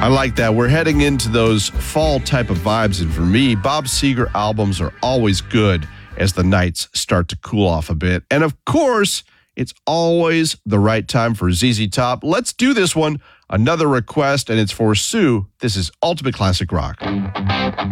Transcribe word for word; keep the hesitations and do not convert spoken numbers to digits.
I like that. We're heading into those fall type of vibes. And for me, Bob Seger albums are always good as the nights start to cool off a bit. And of course, it's always the right time for Z Z Top. Let's do this one. Another request, and it's for Sue. This is Ultimate Classic Rock.